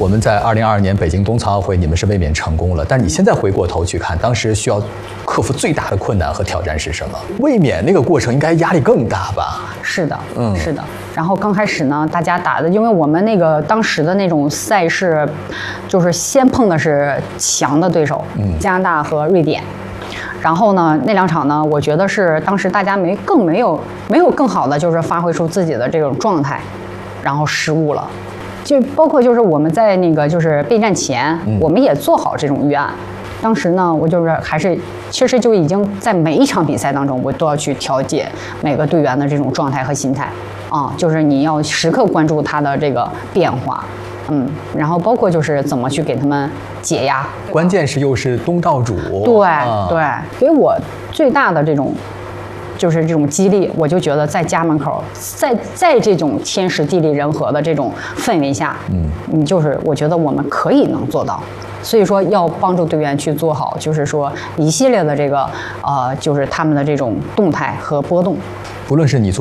我们在2022年北京冬残奥会，你们是卫冕成功了，但你现在回过头去看，当时需要克服最大的困难和挑战是什么？卫冕那个过程应该压力更大吧？ 是的，是的。然后刚开始呢，大家打的，因为我们那个当时的那种赛事，就是先碰的是强的对手，加拿大和瑞典。然后呢，那2场呢，我觉得是当时大家没有更好的就是发挥出自己的这种状态，然后失误了。就包括就是我们在那个就是备战前，我们也做好这种预案。当时呢，我就是还是确实就已经在每一场比赛当中，我都要去调节每个队员的这种状态和心态啊，就是你要时刻关注他的这个变化，然后包括就是怎么去给他们解压。 关键是又是东道主， 对，给我最大的这种。就是这种激励，我就觉得在家门口，在这种天时地利人和的这种氛围下，你就是我觉得我们可以能做到，所以说要帮助队员去做好，就是说一系列的这个就是他们的这种动态和波动。 不论是你做